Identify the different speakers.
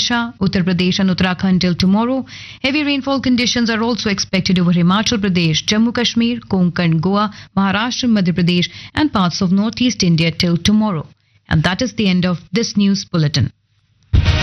Speaker 1: Uttar Pradesh and Uttarakhand till tomorrow. Heavy rainfall conditions are also expected over Himachal Pradesh, Jammu Kashmir, Konkan, Goa, Maharashtra, Madhya Pradesh and parts of northeast India till tomorrow. And that is the end of this news bulletin.